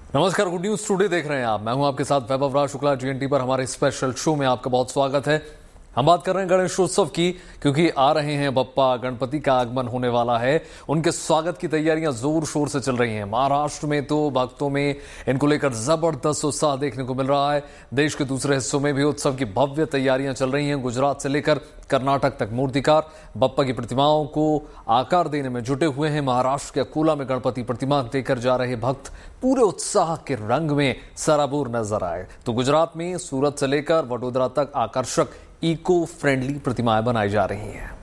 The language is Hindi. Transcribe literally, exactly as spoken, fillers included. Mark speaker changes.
Speaker 1: नमस्कार, गुड न्यूज टुडे देख रहे हैं आप। मैं हूं आपके साथ वैभव राज शुक्ला। जीएनटी पर हमारे स्पेशल शो में आपका बहुत स्वागत है। हम बात कर रहे हैं गणेशोत्सव की, क्योंकि आ रहे हैं बप्पा, गणपति का आगमन होने वाला है। उनके स्वागत की तैयारियां जोर शोर से चल रही हैं। महाराष्ट्र में तो भक्तों में इनको लेकर जबरदस्त उत्साह देखने को मिल रहा है। देश के दूसरे हिस्सों में भी उत्सव की भव्य तैयारियां चल रही हैं। गुजरात से लेकर कर्नाटक तक मूर्तिकार बप्पा की प्रतिमाओं को आकार देने में जुटे हुए हैं। महाराष्ट्र के अकोला में गणपति प्रतिमा लेकर जा रहे भक्त पूरे उत्साह के रंग में सराबोर नजर आए। तो गुजरात में सूरत से लेकर वडोदरा तक आकर्षक इको फ्रेंडली प्रतिमाएं बनाई जा रही हैं।